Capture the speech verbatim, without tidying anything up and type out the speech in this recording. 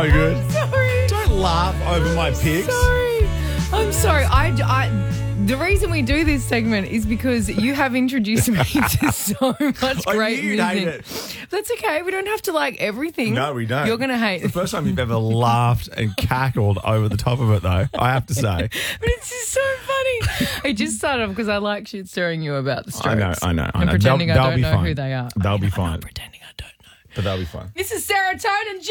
no good. I'm sorry. Don't laugh over my picks. Sorry. I'm sorry. I, I, the reason we do this segment is because you have introduced me to so much I great knew you'd hate music. That's okay. We don't have to like everything. No, we don't. You're going to hate The it. first time you've ever laughed and cackled over the top of it, though, I have to say. But it's just so funny. I just started off because I like shit stirring you about the Strokes. I know, I know, I and know. pretending They'll- I they'll don't be know fine. who they are. They'll I be am fine. not pretending I don't know. But that'll be fun. This is Serotonin